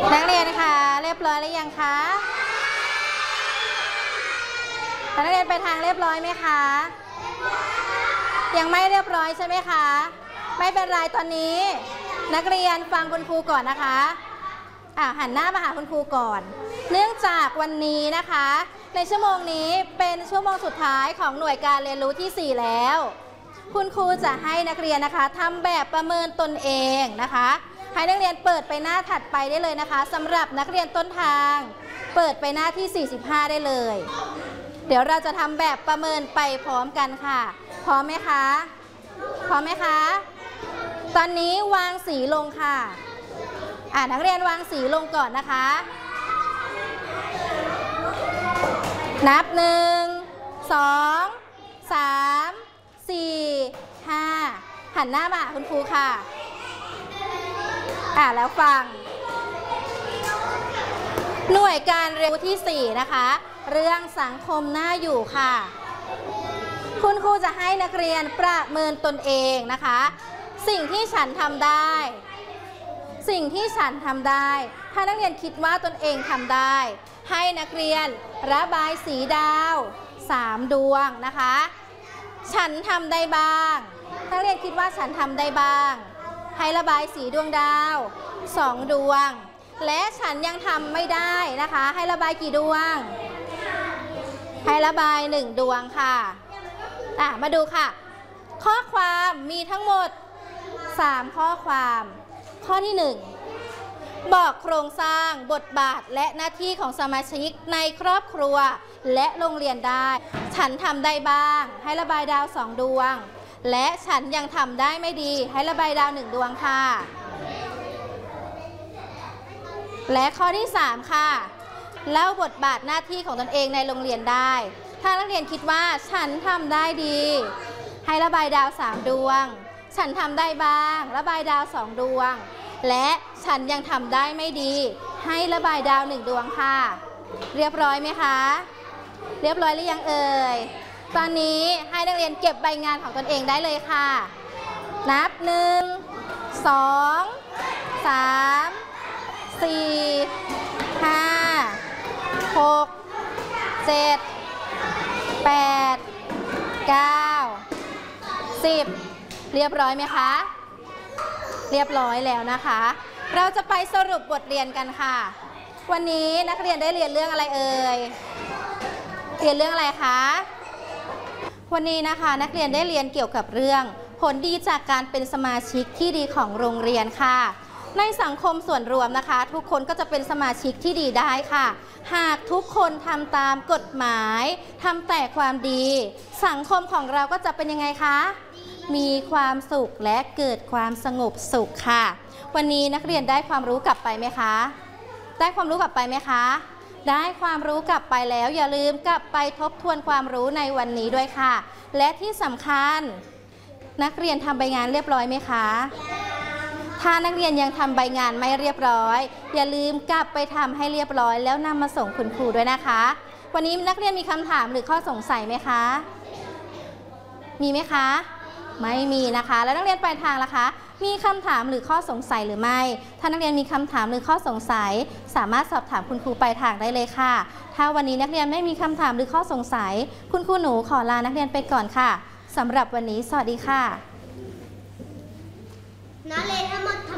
นักเรียนคะเรียบร้อยหรือยังคะนักเรียนไปทางเรียบร้อยไหมคะยังไม่เรียบร้อยใช่ไหมคะไม่เป็นไรตอนนี้นักเรียนฟังคุณครูก่อนนะคะหันหน้ามาหาคุณครูก่อนเนื่องจากวันนี้นะคะในชั่วโมงนี้เป็นชั่วโมงสุดท้ายของหน่วยการเรียนรู้ที่4แล้วคุณครูจะให้นักเรียนนะคะทำแบบประเมินตนเองนะคะให้นักเรียนเปิดไปหน้าถัดไปได้เลยนะคะสำหรับนักเรียนต้นทางเปิดไปหน้าที่45ได้เลยเดี๋ยวเราจะทำแบบประเมินไปพร้อมกันค่ะพร้อมไหมคะพร้อมไหมคะตอนนี้วางสีลงค่ะนักเรียนวางสีลงก่อนนะคะนับ1 2 3 4 5หันหน้ามาคุณครูค่ะแล้วฟังหน่วยการเรียนรู้ที่4นะคะเรื่องสังคมน่าอยู่ค่ะคุณครูจะให้นักเรียนประเมินตนเองนะคะสิ่งที่ฉันทำได้สิ่งที่ฉันทำได้ถ้านักเรียนคิดว่าตนเองทำได้ให้นักเรียนระบายสีดาว3ดวงนะคะฉันทำได้บ้างนักเรียนคิดว่าฉันทำได้บ้างให้ระบายสีดวงดาว2ดวงและฉันยังทำไม่ได้นะคะให้ระบายกี่ดวงให้ระบาย1ดวงค่ะมาดูค่ะข้อความมีทั้งหมด3ข้อความข้อที่1บอกโครงสร้างบทบาทและหน้าที่ของสมาชิกในครอบครัวและโรงเรียนได้ฉันทำได้บ้างให้ระบายดาว2ดวงและฉันยังทำได้ไม่ดีให้ระบายดาว1ดวงค่ะและข้อที่3ค่ะเล่าบทบาทหน้าที่ของตนเองในโรงเรียนได้ถ้านักเรียนคิดว่าฉันทำได้ดีให้ระบายดาว3ดวงฉันทำได้บ้างระบายดาว2ดวงและฉันยังทำได้ไม่ดีให้ระบายดาว1ดวงค่ะเรียบร้อยไหมคะเรียบร้อยหรือยังเอ่ยตอนนี้ให้นักเรียนเก็บใบงานของตนเองได้เลยค่ะนับ1 2 3 4 5 6 7 8 9 10เรียบร้อยไหมคะเรียบร้อยแล้วนะคะเราจะไปสรุปบทเรียนกันค่ะวันนี้นักเรียนได้เรียนเรื่องอะไรเอ่ยเรียนเรื่องอะไรคะวันนี้นะคะนักเรียนได้เรียนเกี่ยวกับเรื่องผลดีจากการเป็นสมาชิกที่ดีของโรงเรียนค่ะในสังคมส่วนรวมนะคะทุกคนก็จะเป็นสมาชิกที่ดีได้ค่ะหากทุกคนทำตามกฎหมายทำแต่ความดีสังคมของเราก็จะเป็นยังไงคะมีความสุขและเกิดความสงบสุขค่ะวันนี้นักเรียนได้ความรู้กลับไปไหมคะได้ความรู้กลับไปไหมคะได้ความรู้กลับไปแล้วอย่าลืมกลับไปทบทวนความรู้ในวันนี้ด้วยค่ะและที่สำคัญนักเรียนทำใบงานเรียบร้อยไหมคะถ้านักเรียนยังทำใบงานไม่เรียบร้อยอย่าลืมกลับไปทำให้เรียบร้อยแล้วนำมาส่งคุณครูด้วยนะคะวันนี้นักเรียนมีคำถามหรือข้อสงสัยไหมคะมีไหมคะไม่มีนะคะแล้วนักเรียนปลายทางล่ะคะมีคำถามหรือข้อสงสัยหรือไม่ถ้านักเรียนมีคำถามหรือข้อสงสัยสามารถสอบถามคุณครูปลายทางได้เลยค่ะถ้าวันนี้นักเรียนไม่มีคำถามหรือข้อสงสัยคุณครูหนูขอลานักเรียนไปก่อนค่ะสำหรับวันนี้สวัสดีค่ะนักเรียนทั้งหมด